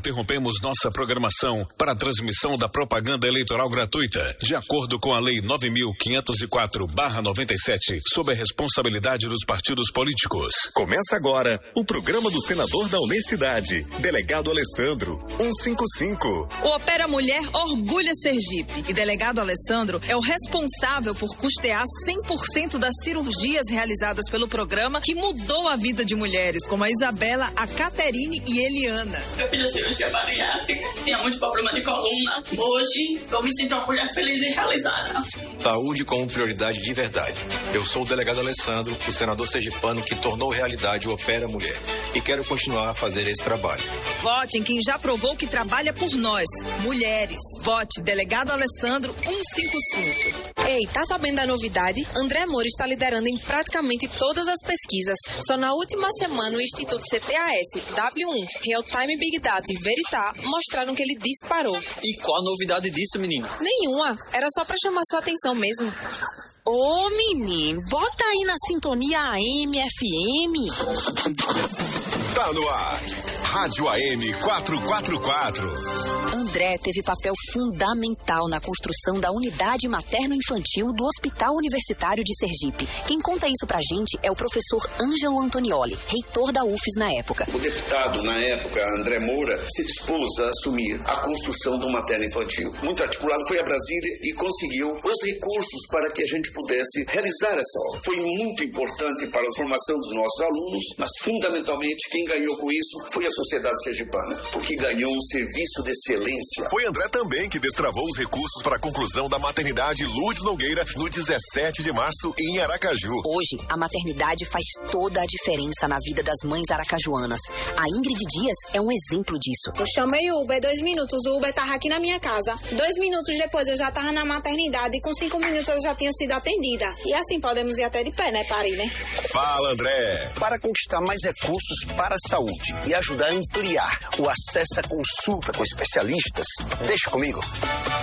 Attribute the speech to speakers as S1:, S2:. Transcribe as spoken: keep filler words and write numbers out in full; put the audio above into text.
S1: interrompemos nossa programação para a transmissão da propaganda eleitoral gratuita, de acordo com a Lei nove mil quinhentos e quatro barra noventa e sete, sob a responsabilidade dos partidos políticos.
S2: Começa agora o programa do senador da Honestidade, delegado Alessandro, cento e cinquenta e cinco.
S3: O Opera Mulher orgulha Sergipe e delegado Alessandro é o responsável por custear cem por cento das cirurgias realizadas pelo programa, que mudou a vida de mulheres, como a Isabela, a Caterine e Eliana.
S4: Eu fiz a cirurgia bariátrica, tinha muito problema de coluna. Hoje, eu me sinto uma mulher feliz e realizada.
S5: Saúde como prioridade de verdade. Eu sou o delegado Alessandro, o senador sergipano que tornou realidade o Opera Mulher. E quero continuar a fazer esse trabalho.
S3: Vote em quem já provou que trabalha por nós, mulheres. Vote delegado Alessandro cento e cinquenta e cinco.
S6: Ei, tá sabendo da novidade? André Moura está liderando em praticamente todas as pesquisas. Só na última semana o Instituto C T A S, W um, Real Time Big Data e Veritá mostraram que ele disparou.
S7: E qual a novidade disso, menino?
S6: Nenhuma. Era só pra chamar sua atenção mesmo.
S8: Ô, menino, bota aí na sintonia A M F M.
S2: Tá no ar. Rádio A M quatrocentos e quarenta e quatro.
S9: André teve papel fundamental na construção da unidade materno-infantil do Hospital Universitário de Sergipe. Quem conta isso pra gente é o professor Ângelo Antonioli, reitor da U F S na época.
S10: O deputado, na época, André Moura, se dispôs a assumir a construção do materno-infantil. Muito articulado, foi a Brasília e conseguiu os recursos para que a gente pudesse realizar essa obra. Foi muito importante para a formação dos nossos alunos, mas fundamentalmente quem ganhou com isso foi a sociedade sergipana, porque ganhou um serviço de excelência.
S2: Foi André também que destravou os recursos para a conclusão da maternidade Lourdes Nogueira no dezessete de março em Aracaju.
S9: Hoje, a maternidade faz toda a diferença na vida das mães aracajuanas. A Ingrid Dias é um exemplo disso.
S11: Eu chamei o Uber, dois minutos, o Uber estava aqui na minha casa. Dois minutos depois eu já estava na maternidade e com cinco minutos eu já tinha sido atendida. E assim podemos ir até de pé, né, Paris, né?
S2: Fala, André!
S12: Para conquistar mais recursos para a saúde e ajudar a ampliar o acesso à consulta com especialistas, deixa comigo.